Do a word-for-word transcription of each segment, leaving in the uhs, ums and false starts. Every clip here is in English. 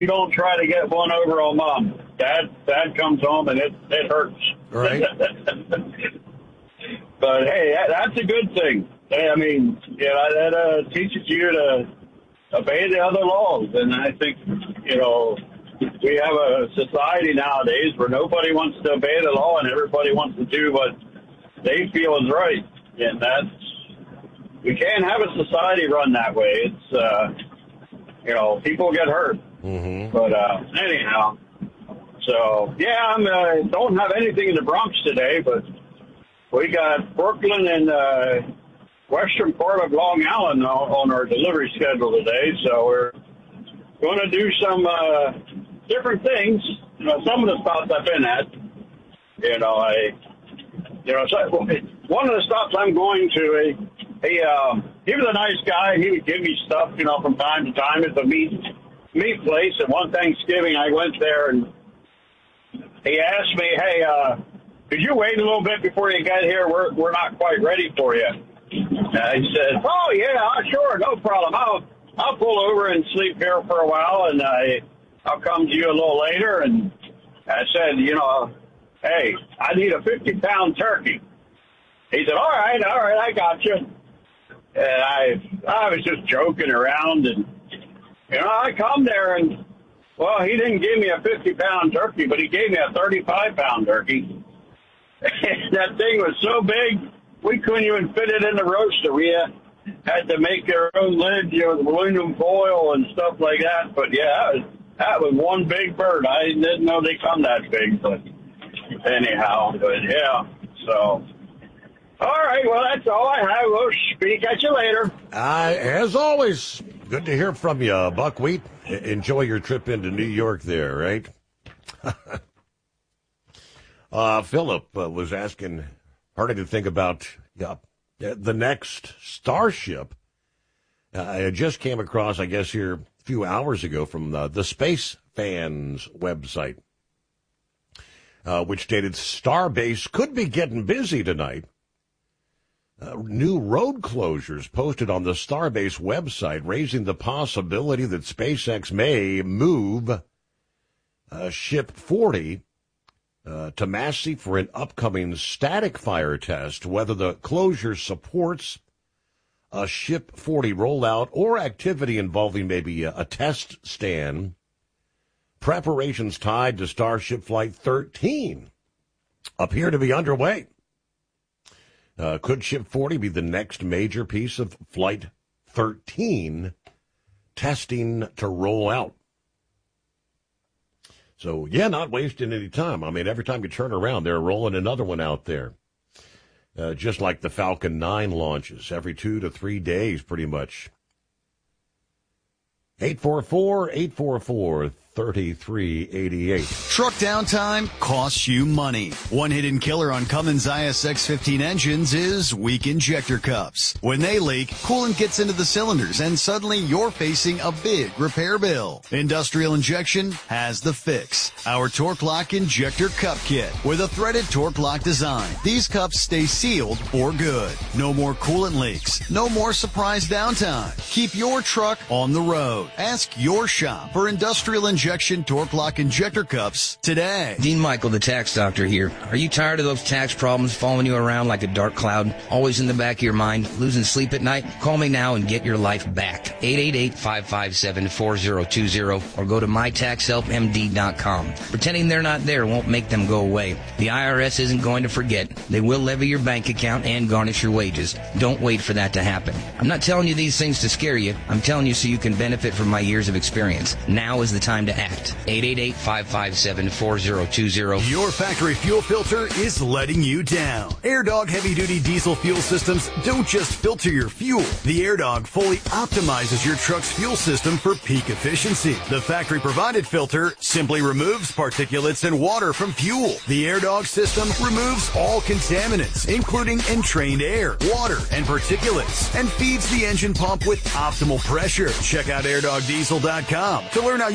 you don't try to get one over on mom. Dad, dad comes home and it, it hurts. Right. But, hey, that, that's a good thing. I mean, you know, that uh, teaches you to obey the other laws. And I think, you know, we have a society nowadays where nobody wants to obey the law and everybody wants to do what they feel is right. And that's, we can't have a society run that way. It's, uh, you know, people get hurt. Mm-hmm. But uh, anyhow, so, yeah, I uh, don't have anything in the Bronx today, but we got Brooklyn and uh, western part of Long Island on our delivery schedule today. So we're going to do some uh, different things. You know, some of the stops I've been at, you know, I, you know, so one of the stops I'm going to, he, he, um, he was a nice guy. He would give me stuff, you know, from time to time. It's a meat meat place. And one Thanksgiving, I went there and he asked me, hey, uh, could you wait a little bit before you get here? We're we're not quite ready for you. Uh, he said, oh, yeah, sure, no problem. I'll I'll pull over and sleep here for a while, and I, I'll come to you a little later. And I said, you know, hey, I need a fifty-pound turkey. He said, all right, all right, I got you. And I, I was just joking around, and, you know, I come there, and, well, he didn't give me a fifty-pound turkey, but he gave me a thirty-five pound turkey. That thing was so big, we couldn't even fit it in the roaster. We had, had to make our own lid, you know, with aluminum foil and stuff like that. But, yeah, that was, that was one big bird. I didn't know they come that big, but anyhow, but, yeah, so. All right, well, that's all I have. We'll speak at you later. Uh, as always, good to hear from you, Buckwheat. Enjoy your trip into New York there, right? uh, Philip uh, was asking, starting to think about yeah, the next Starship. Uh, I just came across, I guess, here a few hours ago from uh, the Space Fans website, uh, which stated Starbase could be getting busy tonight. Uh, new road closures posted on the Starbase website, raising the possibility that SpaceX may move uh, Ship forty uh, to Massey for an upcoming static fire test. Whether the closure supports a Ship forty rollout or activity involving maybe a, a test stand, preparations tied to Starship Flight thirteen appear to be underway. Uh, could Ship forty be the next major piece of Flight thirteen testing to roll out? So, yeah, not wasting any time. I mean, every time you turn around, they're rolling another one out there. Uh, just like the Falcon nine launches, every two to three days, pretty much. eight four four, eight four four, three three eight eight. Truck downtime costs you money. One hidden killer on Cummins I S X fifteen engines is weak injector cups. When they leak, coolant gets into the cylinders and suddenly you're facing a big repair bill. Industrial Injection has the fix. Our Torque Lock Injector Cup Kit with a threaded Torque Lock design. These cups stay sealed for good. No more coolant leaks. No more surprise downtime. Keep your truck on the road. Ask your shop for Industrial Injection Injection Torque Lock Injector Cups today. Dean Michael, the tax doctor here. Are you tired of those tax problems following you around like a dark cloud, always in the back of your mind, losing sleep at night? Call me now and get your life back. eight eight eight, five five seven, four zero two zero or go to my tax help m d dot com. Pretending they're not there won't make them go away. The I R S isn't going to forget. They will levy your bank account and garnish your wages. Don't wait for that to happen. I'm not telling you these things to scare you. I'm telling you so you can benefit from my years of experience. Now is the time to act. eight eight eight, five five seven, four zero two zero. Your factory fuel filter is letting you down. AirDog heavy-duty diesel fuel systems don't just filter your fuel. The AirDog fully optimizes your truck's fuel system for peak efficiency. The factory-provided filter simply removes particulates and water from fuel. The AirDog system removes all contaminants, including entrained air, water, and particulates, and feeds the engine pump with optimal pressure. Check out air dog diesel dot com to learn how you can capture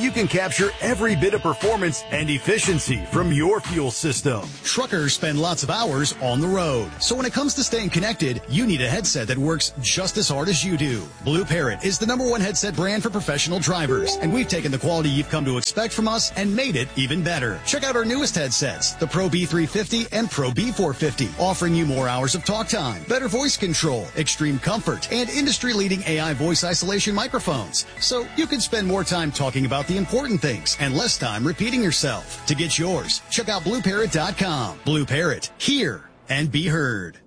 capture every bit of performance and efficiency from your fuel system. Truckers spend lots of hours on the road. So when it comes to staying connected, you need a headset that works just as hard as you do. Blue Parrot is the number one headset brand for professional drivers, and we've taken the quality you've come to expect from us and made it even better. Check out our newest headsets, the Pro B three fifty and Pro B four fifty, offering you more hours of talk time, better voice control, extreme comfort, and industry-leading A I voice isolation microphones. So you can spend more time talking about the important things and less time repeating yourself. To get yours, check out blue parrot dot com. Blue Parrot, hear and be heard.